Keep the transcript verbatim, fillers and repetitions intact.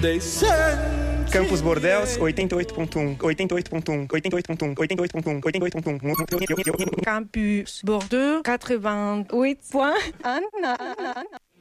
they send Campos Bordeaux, oitenta e oito ponto um, oitenta e oito ponto um, oitenta e oito ponto um, oitenta e oito ponto um, oitenta e oito ponto um. Campus Bordeaux, quatre-vingt-huit point un.